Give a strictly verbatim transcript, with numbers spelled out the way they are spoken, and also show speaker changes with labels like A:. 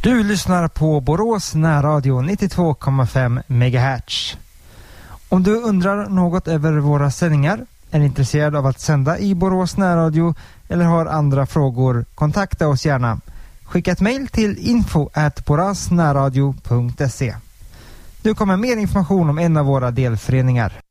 A: Du lyssnar på Borås närradio nittiotvå komma fem megahertz. Om du undrar något över våra sändningar, är intresserad av att sända i Borås närradio eller har andra frågor, kontakta oss gärna. Skicka ett mejl till info at borasnärradio punkt se. Du kommer mer information om en av våra delföreningar.